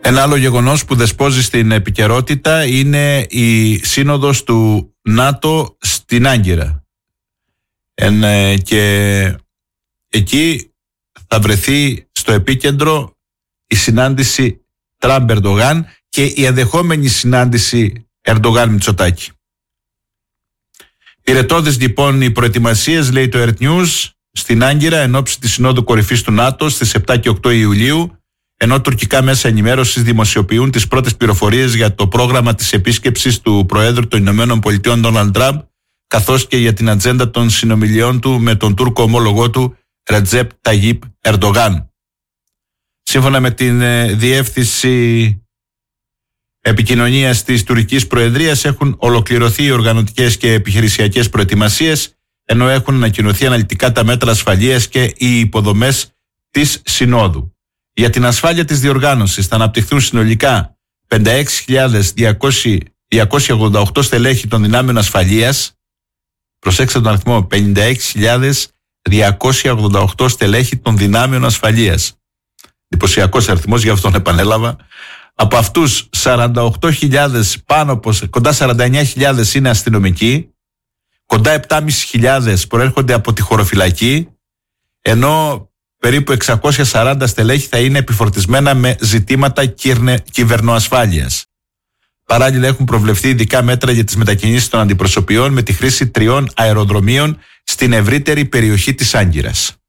Ένα άλλο γεγονός που δεσπόζει στην επικαιρότητα είναι η σύνοδος του ΝΑΤΟ στην Άγκυρα. Και εκεί θα βρεθεί στο επίκεντρο η συνάντηση Τραμπ-Ερντογάν και η ενδεχόμενη συνάντηση Ερντογάν-Μητσοτάκη. Πυρετώδες λοιπόν οι προετοιμασίες, λέει το Earth News, στην Άγκυρα εν ώψη της Συνόδου Κορυφής του ΝΑΤΟ στις 7 και 8 Ιουλίου, ενώ τουρκικά μέσα ενημέρωσης δημοσιοποιούν τις πρώτες πληροφορίες για το πρόγραμμα της επίσκεψης του Προέδρου των Ηνωμένων Πολιτειών Ντόναλντ Τραμπ, καθώς και για την ατζέντα των συνομιλιών του με τον Τούρκο ομόλογό του Ρετζέπ Ταγίπ Ερντογάν. Σύμφωνα με την Διεύθυνση Επικοινωνίας της Τουρκικής Προεδρίας, έχουν ολοκληρωθεί οι οργανωτικές και επιχειρησιακές προετοιμασίες, ενώ έχουν ανακοινωθεί αναλυτικά τα μέτρα ασφαλείας και οι υποδομές της Συνόδου. Για την ασφάλεια της διοργάνωσης θα αναπτυχθούν συνολικά 56.288 στελέχη των δυνάμεων ασφαλείας. Προσέξτε τον αριθμό, 56.288 στελέχη των δυνάμεων ασφαλείας. Εντυπωσιακός αριθμός, γι' αυτό τον επανέλαβα. Από αυτούς 48.000, κοντά 49.000 είναι αστυνομικοί, κοντά 7.500 προέρχονται από τη χωροφυλακή, ενώ περίπου 640 στελέχη θα είναι επιφορτισμένα με ζητήματα κυβερνοασφάλειας. Παράλληλα έχουν προβλεφθεί ειδικά μέτρα για τις μετακινήσεις των αντιπροσωπιών με τη χρήση 3 αεροδρομίων στην ευρύτερη περιοχή της Άγκυρας.